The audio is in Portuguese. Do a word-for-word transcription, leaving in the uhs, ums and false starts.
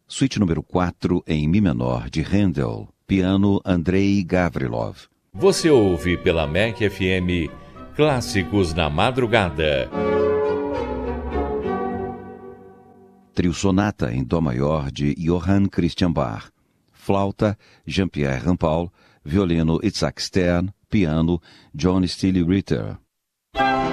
Suíte número quatro em Mi menor de Handel, piano Andrei Gavrilov. Você ouve pela M E C F M Clássicos na Madrugada. Trio Sonata em Dó maior de Johann Christian Bach. Flauta, Jean-Pierre Rampal. Violino, Itzhak Stern. Piano, John Steele Ritter.